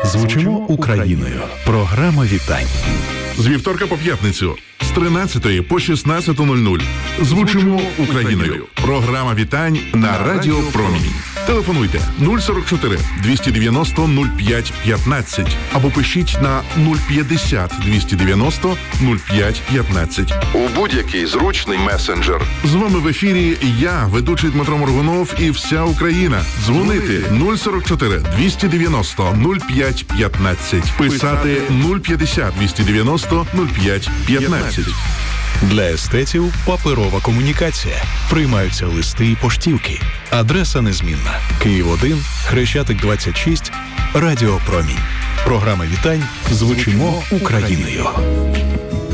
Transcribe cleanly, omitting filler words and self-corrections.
Звучимо Україною. Програма вітань. З вівторка по п'ятницю з 13 по 16:00. Звучимо Україною. Програма вітань на Радіо Промінь. Телефонуйте 044 290 05 15 або пишіть на 050 290 05 15. У будь-який зручний месенджер. З вами в ефірі я, ведучий Дмитро Моргунов і вся Україна. Дзвонити 044 290 05 15. Писати 050 290 05 15. Для естетів паперова комунікація. Приймаються листи і поштівки. Адреса незмінна. Київ 1, Хрещатик 26, Радіо Промінь. Програма вітань «Звучимо Україною».